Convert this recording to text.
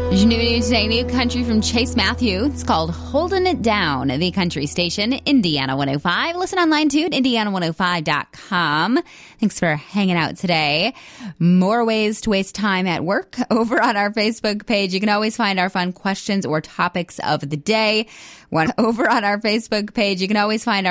New today, new country from Chase Matthew. It's called Holding It Down, the country station, Indiana 105. Listen online too at indiana105.com. Thanks for hanging out today. More ways to waste time at work over on our Facebook page. You can always find our fun questions or topics of the day. Over on our Facebook page, you can always find our